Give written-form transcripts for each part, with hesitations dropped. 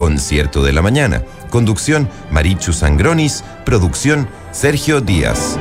Concierto de la Mañana. Conducción Marichu Sangronis. Producción Sergio Díaz.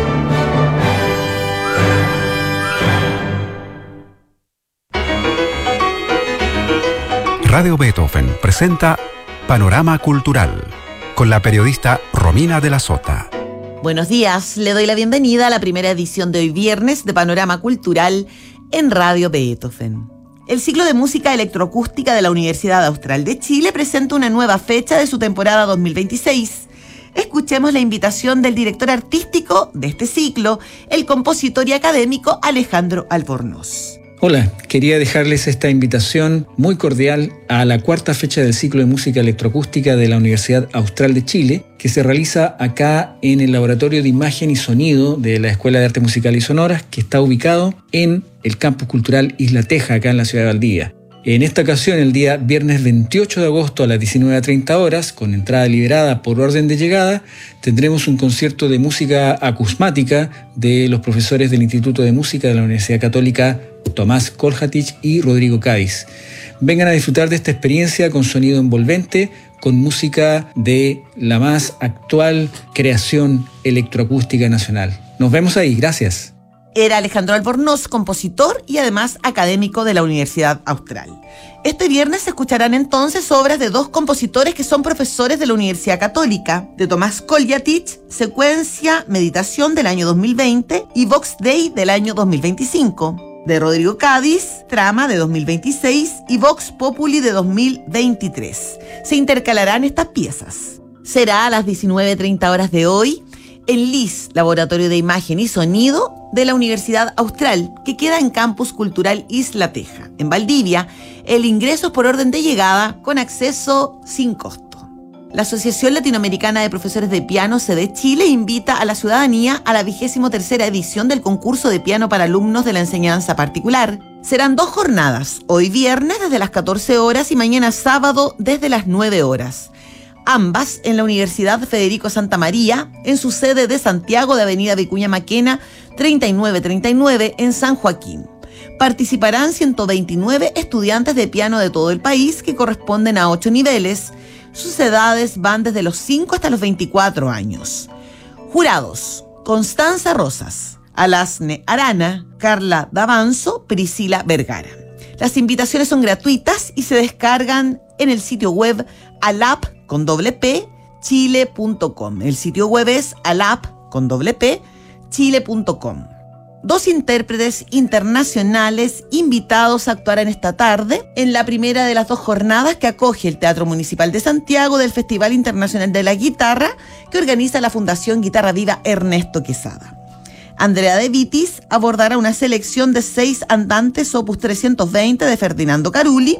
Radio Beethoven presenta Panorama Cultural con la periodista Romina de la Sota. Buenos días, le doy la bienvenida a la primera edición de hoy viernes de Panorama Cultural en Radio Beethoven. El ciclo de música electroacústica de la Universidad Austral de Chile presenta una nueva fecha de su temporada 2026. Escuchemos la invitación del director artístico de este ciclo, el compositor y académico Alejandro Albornoz. Hola, quería dejarles esta invitación muy cordial a la cuarta fecha del ciclo de música electroacústica de la Universidad Austral de Chile, que se realiza acá en el Laboratorio de Imagen y Sonido de la Escuela de Arte Musical y Sonoras, que está ubicado en el Campus Cultural Isla Teja, acá en la ciudad de Valdivia. En esta ocasión, el día viernes 28 de agosto a las 19:30 horas, con entrada liberada por orden de llegada, tendremos un concierto de música acusmática de los profesores del Instituto de Música de la Universidad Católica Tomás Koljatich y Rodrigo Cádiz. Vengan a disfrutar de esta experiencia con sonido envolvente, con música de la más actual creación electroacústica nacional. Nos vemos ahí, gracias. Era Alejandro Albornoz, compositor y además académico de la Universidad Austral. Este viernes se escucharán entonces obras de dos compositores que son profesores de la Universidad Católica, de Tomás Koljatich, Secuencia Meditación del año 2020 y Vox Dei del año 2025. De Rodrigo Cádiz, Trama de 2026 y Vox Populi de 2023. Se intercalarán estas piezas. Será a las 19:30 horas de hoy en LIS, Laboratorio de Imagen y Sonido de la Universidad Austral, que queda en Campus Cultural Isla Teja, en Valdivia. El ingreso es por orden de llegada con acceso sin costo. La Asociación Latinoamericana de Profesores de Piano, sede Chile, invita a la ciudadanía a la 23ª edición del concurso de piano para alumnos de la enseñanza particular. Serán 2 jornadas, hoy viernes desde las 14 horas y mañana sábado desde las 9 horas. Ambas en la Universidad Federico Santa María, en su sede de Santiago de Avenida Vicuña Maquena, 3939 en San Joaquín. Participarán 129 estudiantes de piano de todo el país que corresponden a 8 niveles. Sus edades van desde los 5 hasta los 24 años. Jurados: Constanza Rosas, Alasne Arana, Carla Davanzo, Priscila Vergara. Las invitaciones son gratuitas y se descargan en el sitio web alap.chile.com. El sitio web es alap.chile.com. 2 intérpretes internacionales invitados actuarán esta tarde en la primera de las 2 jornadas que acoge el Teatro Municipal de Santiago del Festival Internacional de la Guitarra que organiza la Fundación Guitarra Viva Ernesto Quesada. Andrea De Vitis abordará una selección de 6 andantes opus 320 de Ferdinando Carulli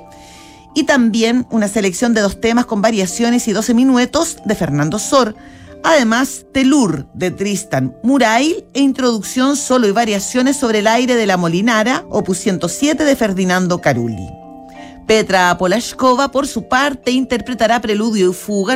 y también una selección de 2 temas con variaciones y 12 minuetos de Fernando Sor. Además, Telur de Tristan Murail e introducción, solo y variaciones sobre el aire de la Molinara, opus 107 de Ferdinando Carulli. Petra Polashkova, por su parte, interpretará Preludio y Fuga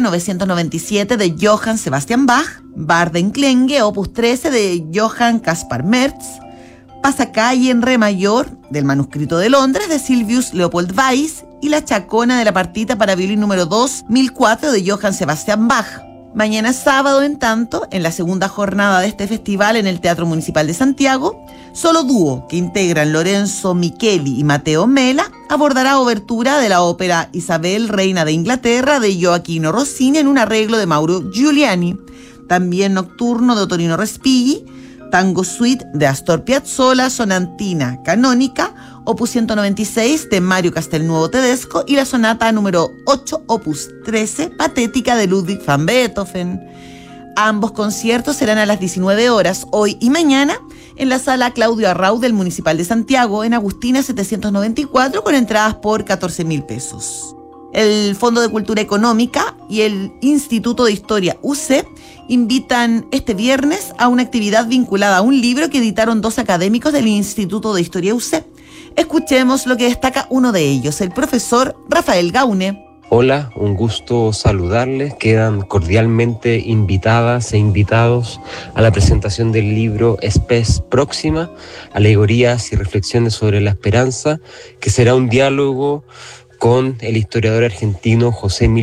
997 de Johann Sebastian Bach, Bardenklänge, opus 13 de Johann Caspar Merz, Pasacalle en re mayor del manuscrito de Londres de Silvius Leopold Weiss y La Chacona de la partita para violín número 2, 1004 de Johann Sebastian Bach. Mañana sábado, en tanto, en la segunda jornada de este festival en el Teatro Municipal de Santiago, solo dúo que integran Lorenzo Micheli y Matteo Mela abordará obertura de la ópera Isabel, Reina de Inglaterra de Gioacchino Rossini en un arreglo de Mauro Giuliani. También Nocturno de Otorino Respighi, Tango Suite de Astor Piazzolla, Sonantina Canónica, opus 196 de Mario Castelnuovo Tedesco y la sonata número 8, opus 13, Patética de Ludwig van Beethoven. Ambos conciertos serán a las 19 horas, hoy y mañana, en la sala Claudio Arrau del Municipal de Santiago, en Agustina 794, con entradas por 14.000 pesos. El Fondo de Cultura Económica y el Instituto de Historia UC invitan este viernes a una actividad vinculada a un libro que editaron 2 académicos del Instituto de Historia UC. Escuchemos lo que destaca uno de ellos, el profesor Rafael Gaune. Hola, un gusto saludarles. Quedan cordialmente invitadas e invitados a la presentación del libro Spes Próxima, alegorías y reflexiones sobre la esperanza, que será un diálogo con el historiador argentino José Emilio